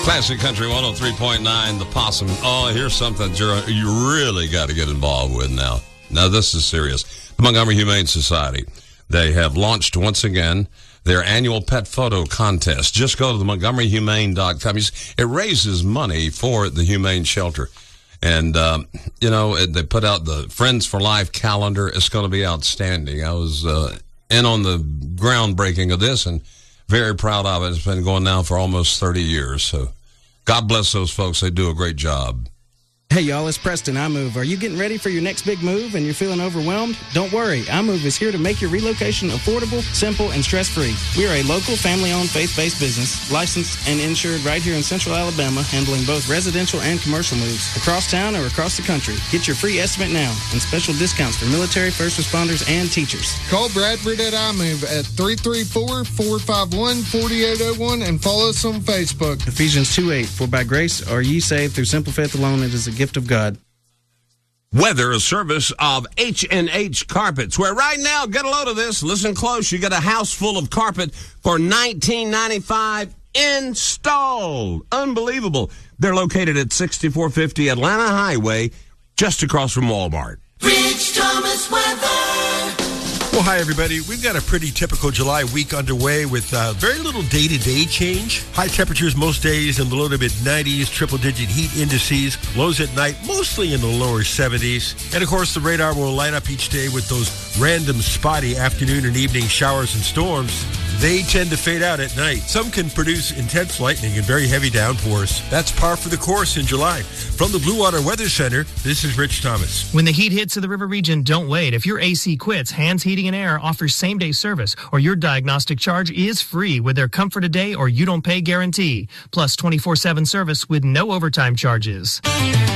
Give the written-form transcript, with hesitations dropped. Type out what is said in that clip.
Classic Country 103.9, The Possum. Oh, here's something you really got to get involved with now. Now, this is serious. The Montgomery Humane Society, they have launched once again their annual pet photo contest. Just go to the MontgomeryHumane.com. It raises money for the Humane Shelter. And, they put out the Friends for Life calendar. It's going to be outstanding. I was in on the groundbreaking of this and very proud of it. It's been going now for almost 30 years. So God bless those folks. They do a great job. Hey, y'all, it's Preston, iMove. Are you getting ready for your next big move and you're feeling overwhelmed? Don't worry. iMove is here to make your relocation affordable, simple, and stress-free. We are a local, family-owned, faith-based business, licensed and insured right here in Central Alabama, handling both residential and commercial moves, across town or across the country. Get your free estimate now and special discounts for military, first responders, and teachers. Call Bradford at iMove at 334-451-4801 and follow us on Facebook. Ephesians 2:8, for by grace are ye saved through simple faith alone. It is a gift of God. Weather, a service of H&H Carpets, where right now, get a load of this, listen close, you get a house full of carpet for $19.95 installed. Unbelievable. They're located at 6450 Atlanta Highway, just across from Walmart. Rich Thomas weather. Well, hi, everybody. We've got a pretty typical July week underway with very little day-to-day change. High temperatures most days in the low to mid-90s, triple-digit heat indices, lows at night mostly in the lower 70s. And, of course, the radar will light up each day with those random spotty afternoon and evening showers and storms. They tend to fade out at night. Some can produce intense lightning and very heavy downpours. That's par for the course in July. From the Blue Water Weather Center, this is Rich Thomas. When the heat hits to the river region, don't wait. If your AC quits, Hands Heating and Air offers same-day service, or your diagnostic charge is free with their Comfort a Day or you don't pay guarantee, plus 24/7 service with no overtime charges.